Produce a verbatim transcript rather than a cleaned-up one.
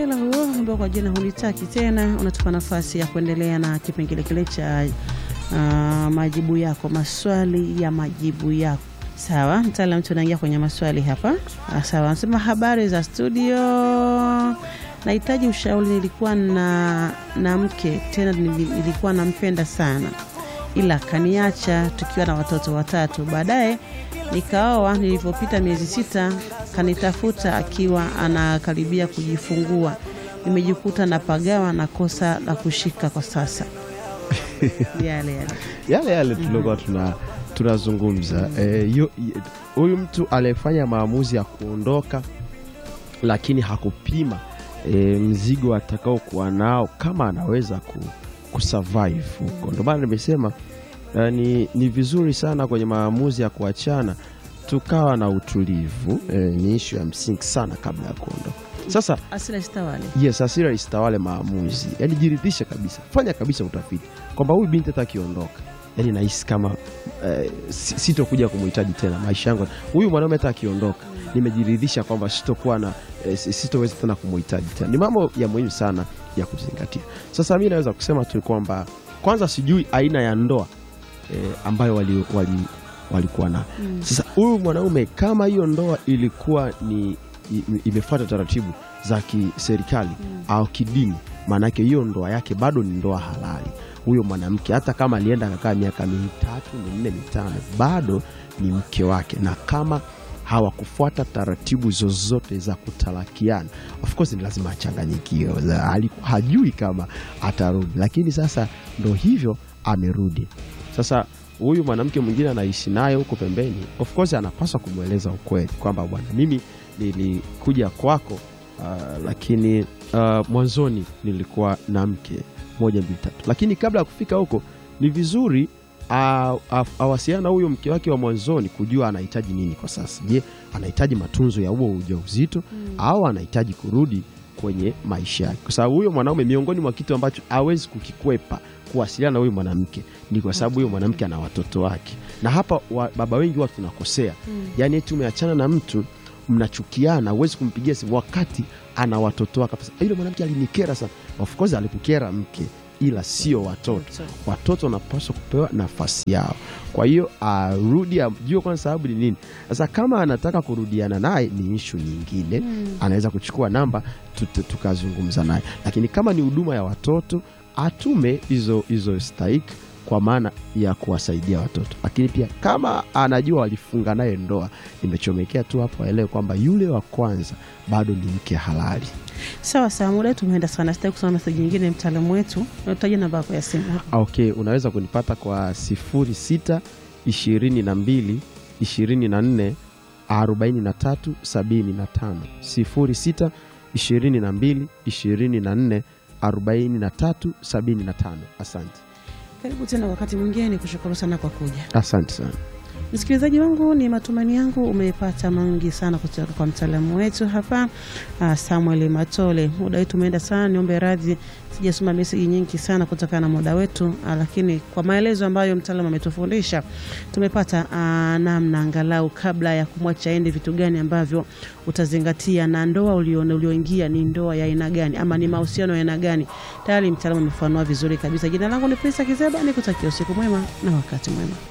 Ela huo ambao kwa jina hulitaki tena, unatupa nafasi ya kuendelea na kipengele kile cha uh, majibu yako, maswali ya majibu yako. Sawa, mtaalamu tunaingia kwenye maswali hapa. Ah, sawa, nasema habari za studio. Nahitaji ushauri, nilikuwa na na mke tena nilikuwa nampenda sana. Ila kaniacha tukiwa na watoto watatu. Baadaye nikaoa, nilipopita miezi sita kanitafuta akiwa anakaribia kujifungua. Nimejikuta napagawa na kosa la kushika kwa sasa. Yale yale. Yale yale tulikuwa tuna tunazungumza. Eh, huyu mtu alifanya maamuzi ya kuondoka lakini hakupima e, mzigo atakao kuwa nao kama anaweza ku, kusurvive huko. Ndio maana nimesema ni, ni vizuri sana kwenye maamuzi ya kuachana tukawa na utulivu. E, ni issue ya msingi sana kabla ya kuondoka. Sasa asira istawale. Yes, asira istawale maamuzi. Yaani jiridhishe kabisa. Fanya kabisa utafiti kwamba huyu binti atakiondoka, yaani nahisi kama eh, sitokuja kumhitaji tena maisha yangu. Huyu mwanaume atakiondoka, nimejiridhisha kwamba sitokuwa na eh, sitoweza tena kumhitaji tena. Ni mambo ya muhimu sana ya kuzingatia. Sasa mimi naweza kusema tu kwamba kwanza sijui aina ya ndoa eh, ambayo wali wali walikuwa na. Mm. Sasa huyu mwanaume kama hiyo ndoa ilikuwa ni imefuata taratibu za kiserikali mm. au kidini, maana yake hiyo ndoa yake bado ni ndoa halali. Huyo mwanamke hata kama alienda akakaa miaka mitatu, minne, mitano, bado ni mke wake. Na kama hawakufuata taratibu zozote za kutalakiana, of course ni lazima achanganyikiwe. Hajui kama atarudi, lakini sasa ndo hivyo amerudi. Sasa huyu mwanamke mwingine anaishi naye huko pembeni, of course anapaswa kumweleza ukweli kwamba bwana, mimi nilikuja kwako uh, lakini uh, mwanzoni nilikuwa na mke moja mbili tatu. Lakini kabla ya kufika huko ni vizuri awasiliane na huyo mke wake wa mwanzoni kujua anahitaji nini kwa sasa. Je, anahitaji matunzo ya huo ujauzito mm. au anahitaji kurudi kwenye maisha yake? Kwa sababu huyo mwanaume, miongoni mwa kitu ambacho hawezi kukikwepa kuwasiliana na huyo mwanamke ni kwa sababu huyo mwanamke ana watoto wake. Na hapa wa, baba wengi watu tunakosea. Mm. Yaani eti umeachana na mtu, mnachukiana, huwezi kumpigia simu wakati ana watoto wake. Yule mwanamke alinikera sana. Of course alikukera mke, ila sio watoto. Watoto wanapaswa kupewa nafasi yao. Kwa hiyo arudi ajue kwa sababu ni nini. Sasa kama anataka kurudiana naye ni issue nyingine. Mm. Anaweza kuchukua namba tukazungumza naye. Lakini kama ni huduma ya watoto, atume hizo hizo stahiki kwa maana ya kuwasaidia watoto. Lakini pia kama anajua walifunga naye ndoa, nimechomekea tu hapo aelewe kwamba yule wa kwanza bado ni mke halali. Sawa sawa, muda tumeenda sana. Sitaki kusoma message nyingine, mtaalamu wetu. Unataja namba yako ya simu. Okay, unaweza kunipata kwa sifuri sita ishirini na mbili ishirini na nne arobaini na tatu sabini na tano. sifuri sita ishirini na mbili ishirini na nne arobaini na tatu sabini na tano. Asante. Karibu tena wakati mwingine, nikushukuru sana kwa kuja. Asante sana. Msikilizaji wangu, ni matumaini yangu umepata mengi sana kutoka kwa mtaalamu wetu hapa, uh, Samuel Matole. Muda wetu umeenda sana, niombe radhi sijasoma message nyingi sana kutokana na muda wetu, uh, lakini kwa maelezo ambayo mtaalamu ametufundisha tumepata uh, namna angalau kabla ya kumwacha aende vitu gani ambavyo utazingatia, na ndoa uliona ulioingia ni ndoa ya aina gani ama ni mahusiano ya aina gani. Tayari mtaalamu amefanua vizuri kabisa. Jina langu ni Prince Kizeba, nikutakia usiku mwema na wakati mwema.